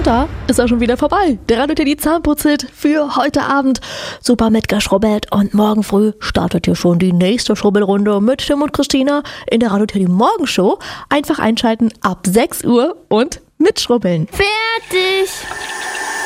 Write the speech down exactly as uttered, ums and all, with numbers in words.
Und da ist er schon wieder vorbei. Der Radio Teddy Zahnputz-Hit für heute Abend. Super mitgeschrubbelt und morgen früh startet hier schon die nächste Schrubbelrunde mit Tim und Christina in der Radio Teddy Morgenshow. Einfach einschalten ab sechs Uhr und mitschrubbeln. Fertig!